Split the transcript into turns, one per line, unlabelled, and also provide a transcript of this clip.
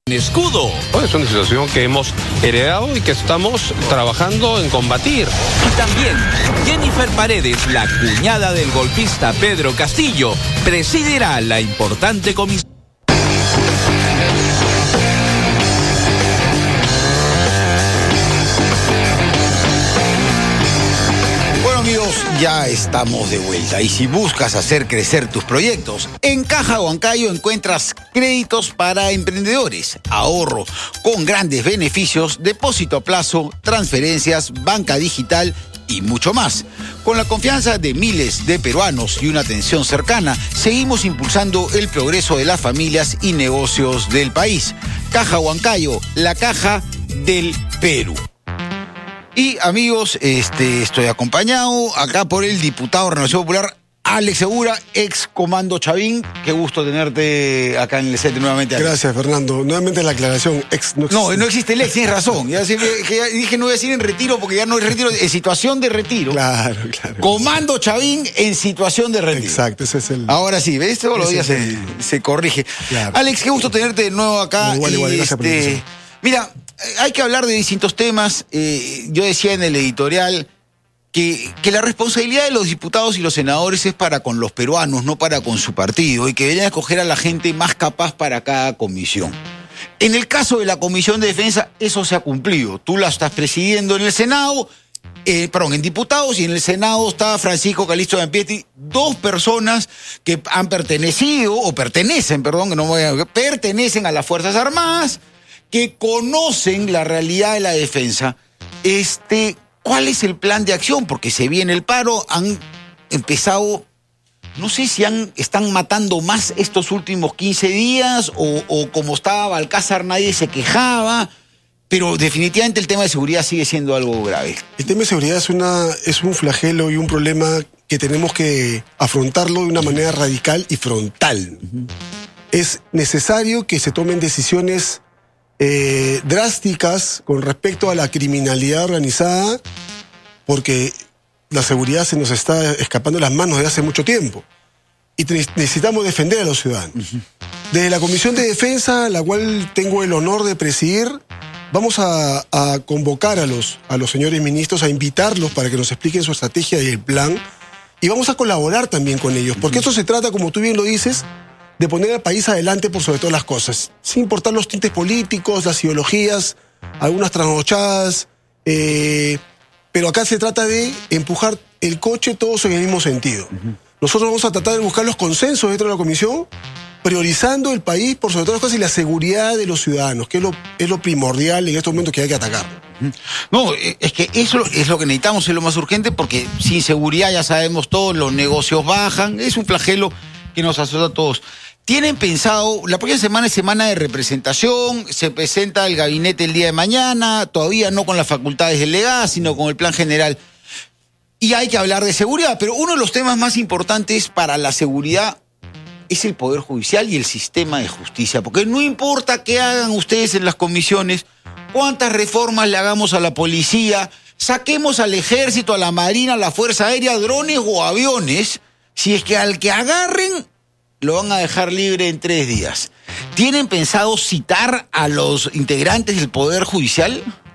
Escudo.
Es una situación que hemos heredado y que estamos trabajando en combatir.
Y también Jennifer Paredes, la cuñada del golpista Pedro Castillo, presidirá la importante comisión.
Ya estamos de vuelta y si buscas hacer crecer tus proyectos, en Caja Huancayo encuentras créditos para emprendedores, ahorro con grandes beneficios, depósito a plazo, transferencias, banca digital y mucho más. Con la confianza de miles de peruanos y una atención cercana, seguimos impulsando el progreso de las familias y negocios del país. Caja Huancayo, la caja del Perú. Y amigos, estoy acompañado acá por el diputado de Renovación Popular, Alex Segura, ex Comando Chavín. Qué gusto tenerte acá en el set nuevamente. Alex.
Gracias, Fernando. Nuevamente la aclaración, ex no existe.
No existe el ex, tienes razón. Ya dije no voy a decir en retiro porque ya no es retiro, en situación de retiro.
Claro.
Comando Chavín en situación de retiro.
Exacto, ese es el...
Ahora sí, ¿ves? Todos los días se corrige. Claro. Alex, qué gusto tenerte de nuevo acá.
Igual, gracias por la invitación.
Mira, hay que hablar de distintos temas. Yo decía en el editorial que la responsabilidad de los diputados y los senadores es para con los peruanos, no para con su partido, y que deberían escoger a la gente más capaz para cada comisión. En el caso de la Comisión de Defensa, eso se ha cumplido. Tú la estás presidiendo en el Senado, en diputados, y en el Senado está Francisco Calixto Giampietri, dos personas que han pertenecen a las Fuerzas Armadas, que conocen la realidad de la defensa. ¿Cuál es el plan de acción? Porque se viene el paro, han empezado, no sé si están matando más estos últimos 15 días o como estaba Balcázar nadie se quejaba, pero definitivamente el tema de seguridad sigue siendo algo grave.
El tema de seguridad es un flagelo y un problema que tenemos que afrontarlo de una manera radical y frontal. Es necesario que se tomen decisiones drásticas con respecto a la criminalidad organizada, porque la seguridad se nos está escapando de las manos desde hace mucho tiempo y necesitamos defender a los ciudadanos. Desde la Comisión de Defensa, la cual tengo el honor de presidir, vamos a convocar a los señores ministros, a invitarlos para que nos expliquen su estrategia y el plan, y vamos a colaborar también con ellos, porque esto se trata, como tú bien lo dices, de poner al país adelante por sobre todas las cosas, sin importar los tintes políticos, las ideologías, algunas trasnochadas, pero acá se trata de empujar el coche todos en el mismo sentido. Nosotros vamos a tratar de buscar los consensos dentro de la comisión, priorizando el país por sobre todas las cosas y la seguridad de los ciudadanos, que es lo primordial en estos momentos que hay que atacar.
No, es que eso es lo que necesitamos, es lo más urgente, porque sin seguridad ya sabemos todos, los negocios bajan, es un flagelo que nos azota a todos. ¿Tienen pensado, la próxima semana es semana de representación, se presenta el gabinete el día de mañana, todavía no con las facultades delegadas, sino con el plan general? Y hay que hablar de seguridad, pero uno de los temas más importantes para la seguridad es el Poder Judicial y el sistema de justicia, porque no importa qué hagan ustedes en las comisiones, cuántas reformas le hagamos a la policía, saquemos al ejército, a la marina, a la fuerza aérea, drones o aviones, si es que al que agarren lo van a dejar libre en 3 días. ¿Tienen pensado citar a los integrantes del Poder Judicial?